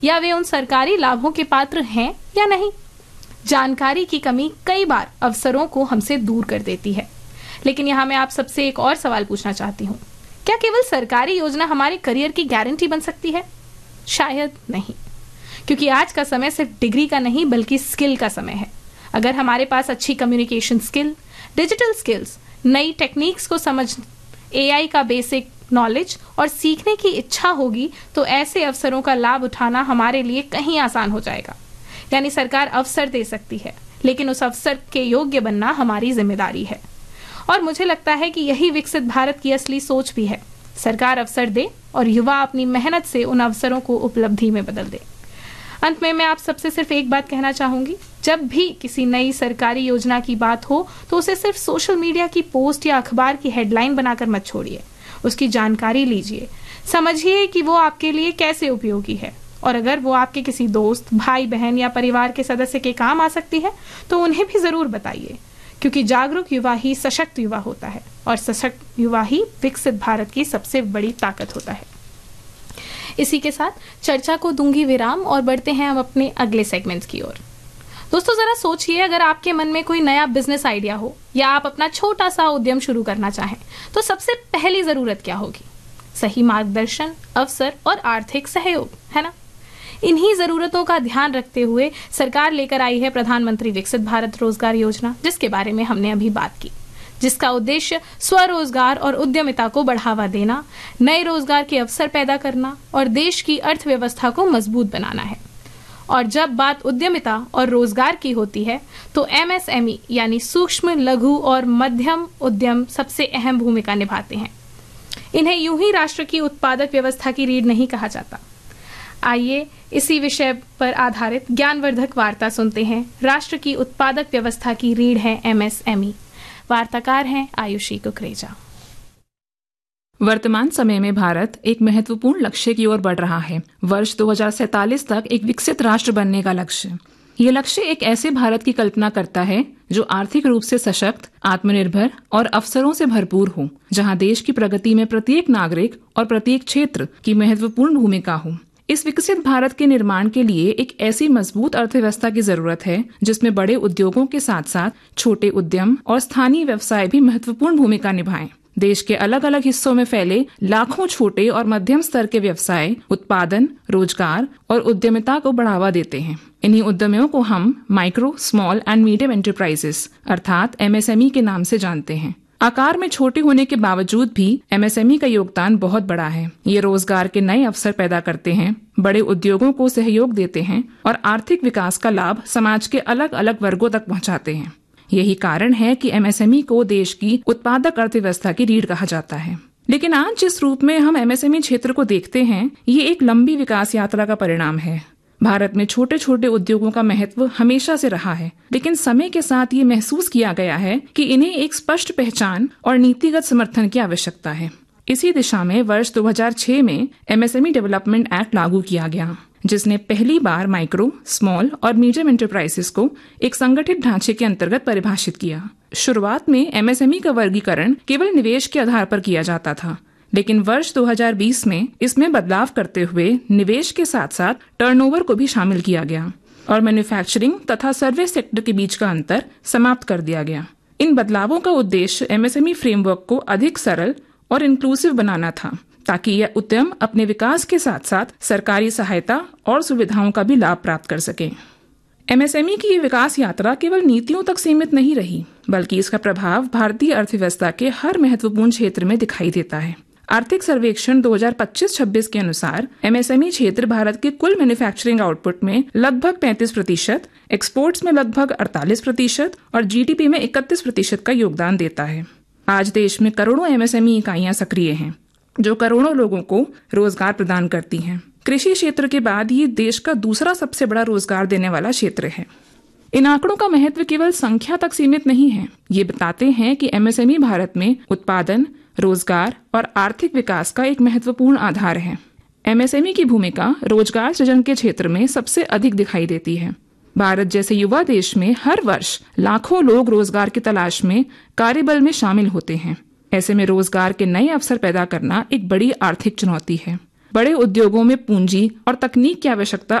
या वे उन सरकारी लाभों के पात्र हैं या नहीं। जानकारी की कमी कई बार अवसरों को हमसे दूर कर देती है। लेकिन यहाँ मैं आप सबसे एक और सवाल पूछना चाहती हूँ, क्या केवल सरकारी योजना हमारे करियर की गारंटी बन सकती है? शायद नहीं, क्योंकि आज का समय सिर्फ डिग्री का नहीं बल्कि स्किल का समय है। अगर हमारे पास अच्छी कम्युनिकेशन स्किल, डिजिटल स्किल्स, नई टेक्निक्स को समझ, एआई का बेसिक नॉलेज और सीखने की इच्छा होगी तो ऐसे अवसरों का लाभ उठाना हमारे लिए कहीं आसान हो जाएगा। यानी सरकार अवसर दे सकती है, लेकिन उस अवसर के योग्य बनना हमारी जिम्मेदारी है। और मुझे लगता है कि यही विकसित भारत की असली सोच भी है। सरकार अवसर दे और युवा अपनी मेहनत से उन अवसरों को उपलब्धि में बदल दे। अंत में मैं आप सबसे सिर्फ एक बात कहना चाहूंगी, जब भी किसी नई सरकारी योजना की बात हो तो उसे सिर्फ सोशल मीडिया की पोस्ट या अखबार की हेडलाइन बनाकर मत छोड़िए। उसकी जानकारी लीजिए, समझिए कि वो आपके लिए कैसे उपयोगी है, और अगर वो आपके किसी दोस्त, भाई बहन या परिवार के सदस्य के काम आ सकती है तो उन्हें भी जरूर बताइए, क्योंकि जागरूक युवा ही सशक्त युवा होता है और सशक्त युवा ही विकसित भारत की सबसे बड़ी ताकत होता है। इसी के साथ चर्चा को दूंगी विराम और बढ़ते हैं हम अपने अगले सेगमेंट की ओर। दोस्तों, जरा सोचिए, अगर आपके मन में कोई नया बिजनेस आइडिया हो या आप अपना छोटा सा उद्यम शुरू करना चाहें तो सबसे पहली जरूरत क्या होगी? सही मार्गदर्शन, अवसर और आर्थिक सहयोग, है ना? इन्हीं जरूरतों का ध्यान रखते हुए सरकार लेकर आई है प्रधानमंत्री विकसित भारत रोजगार योजना, जिसके बारे में हमने अभी बात की, जिसका उद्देश्य स्वरोजगार और उद्यमिता को बढ़ावा देना, नए रोजगार के अवसर पैदा करना और देश की अर्थव्यवस्था को मजबूत बनाना है। और जब बात उद्यमिता और रोजगार की होती है तो एमएसएमई यानी सूक्ष्म, लघु और मध्यम उद्यम सबसे अहम भूमिका निभाते हैं। इन्हें यूं ही राष्ट्र की उत्पादक व्यवस्था की रीढ़ नहीं कहा जाता। आइए इसी विषय पर आधारित ज्ञानवर्धक वार्ता सुनते हैं। राष्ट्र की उत्पादक व्यवस्था की रीढ़ है एमएसएमई। वार्ताकार हैं आयुषी कुकरेजा। वर्तमान समय में भारत एक महत्वपूर्ण लक्ष्य की ओर बढ़ रहा है। वर्ष 2047 तक एक विकसित राष्ट्र बनने का लक्ष्य। ये लक्ष्य एक ऐसे भारत की कल्पना करता है जो आर्थिक रूप से सशक्त, आत्मनिर्भर और अवसरों से भरपूर हो, जहां देश की प्रगति में प्रत्येक नागरिक और प्रत्येक क्षेत्र की महत्वपूर्ण भूमिका हो। इस विकसित भारत के निर्माण के लिए एक ऐसी मजबूत अर्थव्यवस्था की जरूरत है जिसमें बड़े उद्योगों के साथ साथ छोटे उद्यम और स्थानीय व्यवसाय भी महत्वपूर्ण भूमिका निभाएं। देश के अलग अलग हिस्सों में फैले लाखों छोटे और मध्यम स्तर के व्यवसाय उत्पादन, रोजगार और उद्यमिता को बढ़ावा देते हैं। इन्हीं उद्यमियों को हम micro, small and medium enterprises अर्थात एमएसएमई के नाम से जानते हैं। आकार में छोटे होने के बावजूद भी एमएसएमई का योगदान बहुत बड़ा है। ये रोजगार के नए अवसर पैदा करते हैं, बड़े उद्योगों को सहयोग देते हैं और आर्थिक विकास का लाभ समाज के अलग अलग वर्गों तक पहुंचाते हैं। यही कारण है कि एमएसएमई को देश की उत्पादक अर्थव्यवस्था की रीढ़ कहा जाता है। लेकिन आज जिस रूप में हम एमएसएमई क्षेत्र को देखते हैं, ये एक लंबी विकास यात्रा का परिणाम है। भारत में छोटे छोटे उद्योगों का महत्व हमेशा से रहा है, लेकिन समय के साथ ये महसूस किया गया है कि इन्हें एक स्पष्ट पहचान और नीतिगत समर्थन की आवश्यकता है। इसी दिशा में वर्ष 2006 में एमएसएमई डेवलपमेंट एक्ट लागू किया गया, जिसने पहली बार माइक्रो, स्मॉल और मीडियम एंटरप्राइजेस को एक संगठित ढांचे के अंतर्गत परिभाषित किया। शुरुआत में एमएसएमई का वर्गीकरण केवल निवेश के आधार पर किया जाता था, लेकिन वर्ष 2020 में इसमें बदलाव करते हुए निवेश के साथ साथ टर्नओवर को भी शामिल किया गया और मैन्युफैक्चरिंग तथा सर्विस सेक्टर के बीच का अंतर समाप्त कर दिया गया। इन बदलावों का उद्देश्य एमएसएमई फ्रेमवर्क को अधिक सरल और इंक्लूसिव बनाना था, ताकि यह उद्यम अपने विकास के साथ साथ सरकारी सहायता और सुविधाओं का भी लाभ प्राप्त कर सके। एमएसएमई की ये विकास यात्रा केवल नीतियों तक सीमित नहीं रही, बल्कि इसका प्रभाव भारतीय अर्थव्यवस्था के हर महत्वपूर्ण क्षेत्र में दिखाई देता है। आर्थिक सर्वेक्षण 2025-26 के अनुसार एमएसएमई क्षेत्र भारत के कुल मैन्युफैक्चरिंग आउटपुट में लगभग 35%, एक्सपोर्ट्स में लगभग 48% और जीडीपी में 31% का योगदान देता है। आज देश में करोड़ों एमएसएमई इकाइयां सक्रिय हैं, जो करोड़ों लोगों को रोजगार प्रदान करती हैं। कृषि क्षेत्र के बाद ये देश का दूसरा सबसे बड़ा रोजगार देने वाला क्षेत्र है। इन आंकड़ों का महत्व केवल संख्या तक सीमित नहीं है। ये बताते हैं कि एमएसएमई भारत में उत्पादन, रोजगार और आर्थिक विकास का एक महत्वपूर्ण आधार है। एमएसएमई की भूमिका रोजगार सृजन के क्षेत्र में सबसे अधिक दिखाई देती है। भारत जैसे युवा देश में हर वर्ष लाखों लोग रोजगार की तलाश में कार्यबल में शामिल होते हैं। ऐसे में रोजगार के नए अवसर पैदा करना एक बड़ी आर्थिक चुनौती है। बड़े उद्योगों में पूंजी और तकनीक की आवश्यकता